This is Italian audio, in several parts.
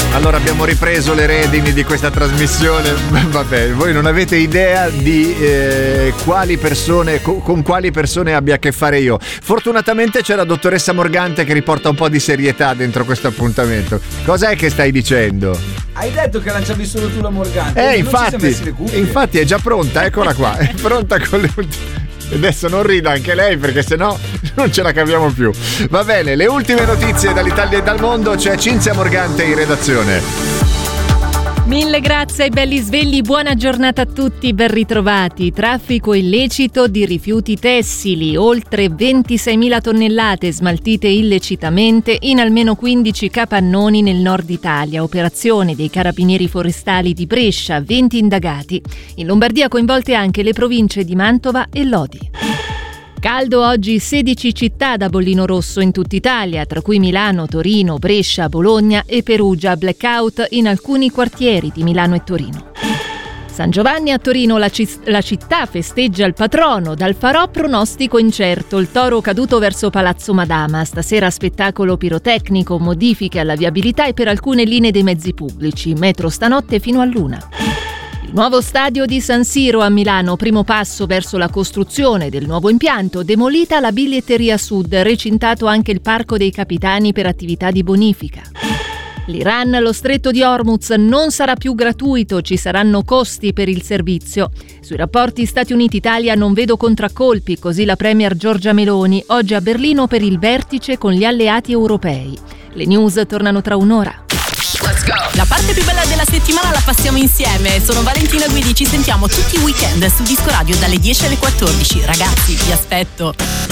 Allora abbiamo ripreso le redini di questa trasmissione. Vabbè, voi non avete idea di quali persone con quali persone abbia a che fare io. Fortunatamente c'è la dottoressa Morgante che riporta un po' di serietà dentro questo appuntamento. Cos'è che stai dicendo? Hai detto che lanciavi solo tu la Morgante. Infatti è già pronta, eccola qua. È pronta con le ultime. Adesso non rida anche lei perché sennò non ce la caviamo più. Va bene, le ultime notizie dall'Italia e dal mondo. C'è Cinzia Morgante in redazione. Mille grazie ai belli svegli, buona giornata a tutti, ben ritrovati. Traffico illecito di rifiuti tessili, oltre 26.000 tonnellate smaltite illecitamente in almeno 15 capannoni nel nord Italia. Operazione dei carabinieri forestali di Brescia, 20 indagati. In Lombardia coinvolte anche le province di Mantova e Lodi. Caldo oggi, 16 città da bollino rosso in tutta Italia, tra cui Milano, Torino, Brescia, Bologna e Perugia. Blackout in alcuni quartieri di Milano e Torino. San Giovanni a Torino, la città festeggia il patrono, dal farò pronostico incerto, il toro caduto verso Palazzo Madama. Stasera spettacolo pirotecnico, modifiche alla viabilità e per alcune linee dei mezzi pubblici, metro stanotte fino all'1. Il nuovo stadio di San Siro a Milano, primo passo verso la costruzione del nuovo impianto, demolita la biglietteria sud, recintato anche il Parco dei Capitani per attività di bonifica. L'Iran, lo stretto di Hormuz non sarà più gratuito, ci saranno costi per il servizio. Sui rapporti Stati Uniti-Italia non vedo contraccolpi, così la premier Giorgia Meloni, oggi a Berlino per il vertice con gli alleati europei. Le news tornano tra un'ora. Let's go. La parte più bella della settimana la passiamo insieme. Sono Valentina Guidi, ci sentiamo tutti i weekend su Disco Radio dalle 10 alle 14. Ragazzi, vi aspetto.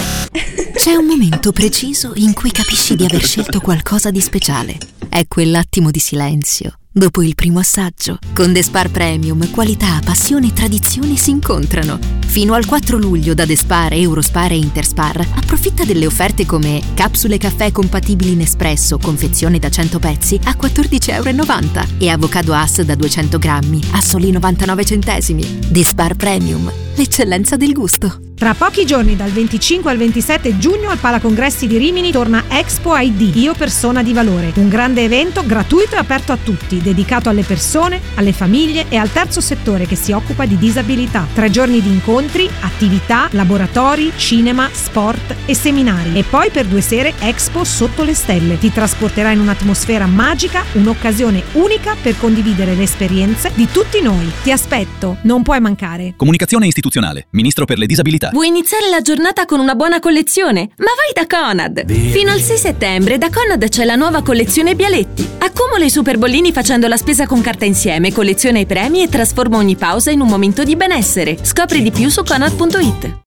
C'è un momento preciso in cui capisci di aver scelto qualcosa di speciale. È quell'attimo di silenzio dopo il primo assaggio. Con The Spar Premium, qualità, passione e tradizione si incontrano. Fino al 4 luglio da The Spar, Eurospar e Interspar approfitta delle offerte come capsule caffè compatibili in espresso, confezione da 100 pezzi a €14,90 e avocado Hass da 200 grammi a soli 99 centesimi. The Spar Premium, l'eccellenza del gusto. Tra pochi giorni, dal 25 al 27 giugno, al Palacongressi di Rimini torna Expo ID, Io Persona di Valore. Un grande evento gratuito e aperto a tutti, dedicato alle persone, alle famiglie e al terzo settore che si occupa di disabilità. 3 giorni di incontri, attività, laboratori, cinema, sport e seminari. E poi per 2 sere Expo sotto le stelle. Ti trasporterà in un'atmosfera magica, un'occasione unica per condividere le esperienze di tutti noi. Ti aspetto, non puoi mancare. Comunicazione istituzionale, Ministro per le disabilità. Vuoi iniziare la giornata con una buona collezione? Ma vai da Conad! Fino al 6 settembre da Conad c'è la nuova collezione Bialetti. Accumula i super bollini facendo la spesa con carta insieme, colleziona i premi e trasforma ogni pausa in un momento di benessere. Scopri di più su Conad.it.